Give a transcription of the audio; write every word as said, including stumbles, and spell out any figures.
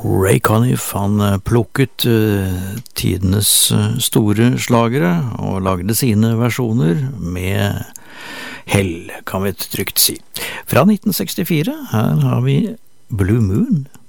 Ray Conniff, han plukket uh, tidenes uh, store slagere og lagde sine versjoner med hell, kan vi trygt si. Fra nitten sekstifire, her har vi Blue Moon.